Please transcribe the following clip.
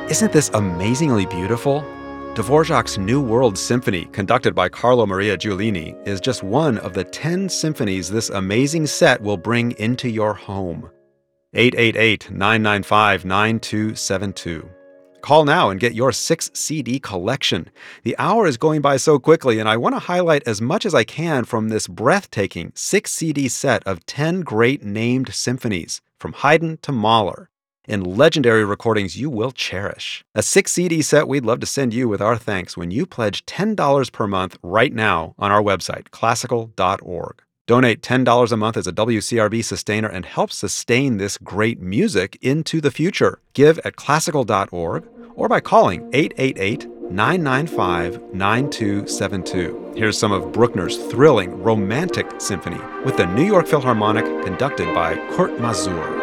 Isn't this amazingly beautiful? Dvorak's New World Symphony, conducted by Carlo Maria Giulini, is just one of the 10 symphonies this amazing set will bring into your home. 888-995-9272. Call now and get your 6-CD collection. The hour is going by so quickly, and I want to highlight as much as I can from this breathtaking 6-CD set of 10 great named symphonies, from Haydn to Mahler, in legendary recordings you will cherish. A 6-CD set we'd love to send you with our thanks when you pledge $10 per month right now on our website, classical.org. Donate $10 a month as a WCRB sustainer and help sustain this great music into the future. Give at classical.org or by calling 888-995-9272. Here's some of Bruckner's thrilling romantic symphony with the New York Philharmonic, conducted by Kurt Masur.